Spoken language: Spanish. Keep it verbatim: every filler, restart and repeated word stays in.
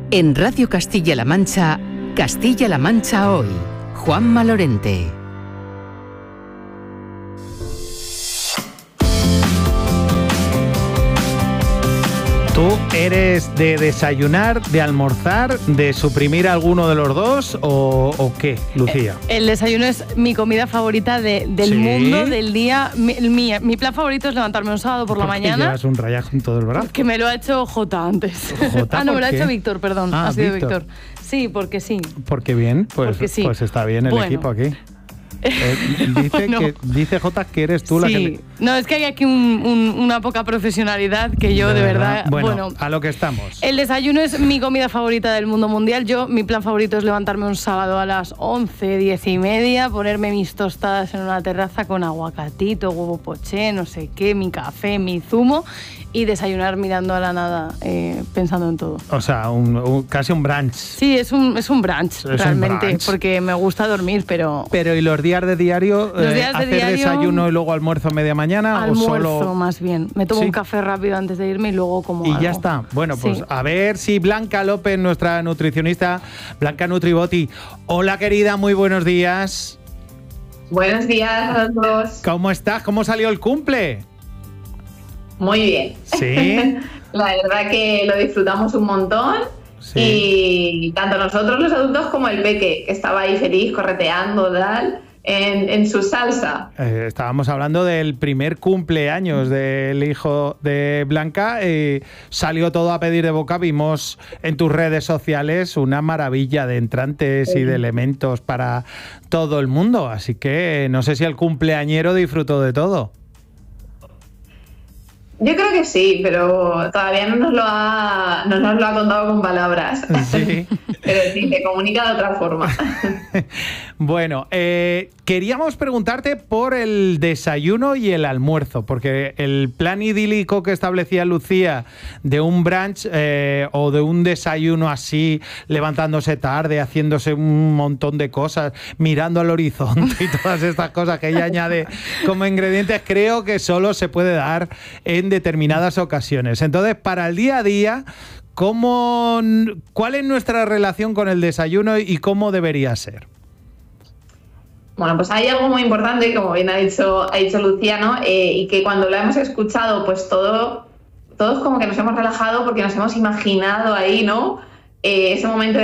En Radio Castilla-La Mancha, Castilla-La Mancha Hoy, Juanma Lorente. ¿Tú eres de desayunar, de almorzar, de suprimir alguno de los dos o, o qué, Lucía? El desayuno es mi comida favorita de, del ¿Sí? mundo, del día. Mi, mi, mi plan favorito es levantarme un sábado por la mañana. Llevas un rayazo en todo el brazo. Que me lo ha hecho Jota antes. ¿Jota? Ah, no, me lo ha ¿Por qué? hecho Víctor, perdón. Ah, ha sido Víctor. Víctor. Sí, porque sí. Porque bien, pues, Porque sí. pues está bien el Bueno. equipo aquí. Eh, dice, No. que, dice Jota que eres tú la Sí. que... le- No, es que hay aquí un, un, una poca profesionalidad que yo de, verdad... Bueno, bueno, a lo que estamos. el desayuno es mi comida favorita del mundo mundial. Yo, mi plan favorito es levantarme un sábado a las once, diez y media, ponerme mis tostadas en una terraza con aguacatito, huevo poché, no sé qué, mi café, mi zumo y desayunar mirando a la nada, eh, pensando en todo. O sea, un, un- casi un brunch. Sí, es un, es un brunch, un realmente, brunch. porque me gusta dormir, pero... Pero ¿y los días de diario? Los eh, días de ¿Hacer diario- desayuno y luego almuerzo media mañana? Almuerzo, ¿O solo...? más bien. Me tomo ¿Sí? un café rápido antes de irme y luego como Y algo. ya está. Bueno, pues Sí. a ver si Blanca López, nuestra nutricionista, Blanca Nutriboti. Hola, querida, muy buenos días. Buenos días a los dos. ¿Cómo estás? ¿Cómo salió el cumple? Muy bien. ¿Sí? La verdad que lo disfrutamos un montón. Sí. Y tanto nosotros los adultos como el peque, que estaba ahí feliz, correteando, tal, en, en su salsa. Eh, estábamos hablando del primer cumpleaños del hijo de Blanca. Eh, salió todo a pedir de boca. Vimos en tus redes sociales una maravilla de entrantes y de elementos para todo el mundo. Así que no sé si el cumpleañero disfrutó de todo. Yo creo que sí, pero todavía no nos lo ha, no nos lo ha contado con palabras. Sí. Pero sí, se comunica de otra forma. Bueno, eh, queríamos preguntarte por el desayuno y el almuerzo, porque el plan idílico que establecía Lucía de un brunch eh, o de un desayuno así, levantándose tarde, haciéndose un montón de cosas, mirando al horizonte y todas estas cosas que ella añade como ingredientes, creo que solo se puede dar en determinadas ocasiones. Entonces, para el día a día, ¿cómo, ¿cuál es nuestra relación con el desayuno y cómo debería ser? Bueno, pues hay algo muy importante, como bien ha dicho, ha dicho Luciano, eh, y que cuando lo hemos escuchado, pues todo, todos como que nos hemos relajado porque nos hemos imaginado ahí, ¿no? Eh, ese momento de